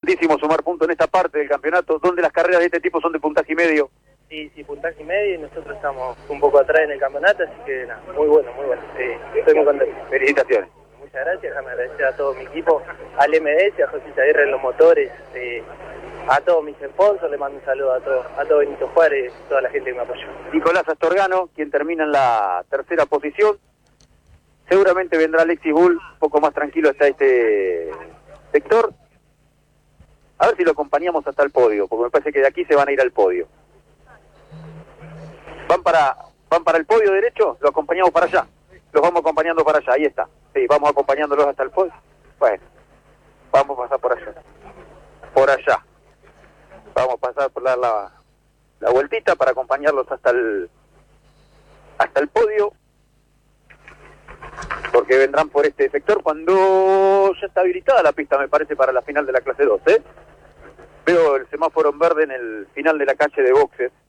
importantísimo sumar puntos en esta parte del campeonato, donde las carreras de este tipo son de puntaje y medio. Sí, puntaje y medio, y nosotros estamos un poco atrás en el campeonato, así que nada, muy bueno, sí, estoy muy contento. Felicitaciones. Muchas gracias, déjame agradecer a todo mi equipo, al MDS, a José Aguirre en los motores, a todos mis sponsors, le mando un saludo a todo Benito Juárez, toda la gente que me apoyó. Nicolás Astorgano, quien termina en la tercera posición. Seguramente vendrá Alexis Bull, un poco más tranquilo hasta este sector. A ver si lo acompañamos hasta el podio, porque me parece que de aquí se van a ir al podio. ¿Van para el podio derecho? Lo acompañamos para allá. Los vamos acompañando para allá, ahí está. Sí, vamos acompañándolos hasta el podio. Bueno, vamos a pasar por allá. Por allá. Vamos a pasar por la vueltita para acompañarlos hasta el podio. Porque vendrán por este sector cuando ya está habilitada la pista, me parece, para la final de la clase 2, ¿eh? Veo el semáforo en verde en el final de la calle de boxes.